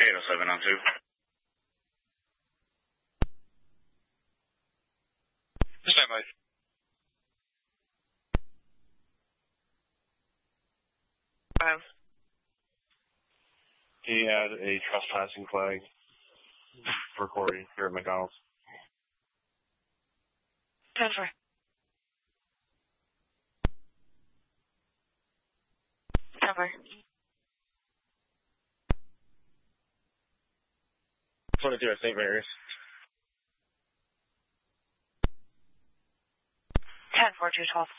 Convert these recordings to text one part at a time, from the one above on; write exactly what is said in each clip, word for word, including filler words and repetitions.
eight oh seven on two. Stand by. Five. He had a trespassing flag for Corey here at McDonald's. ten four. ten four. twenty-two at Saint Mary's. ten four two twelve.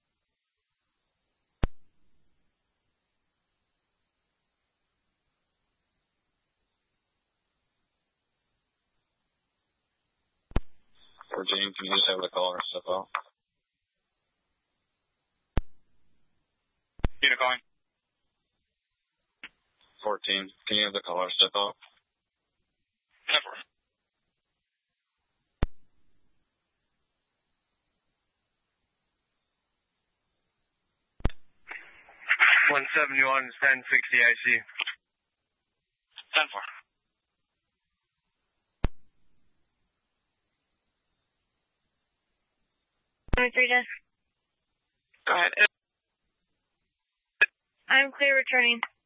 fourteen, can you just have the caller step out? Unit calling. fourteen, can you have the caller step out? ten four. one seventy-one, ten sixty I C. ten four. twenty-three desk. Go ahead. I'm clear returning.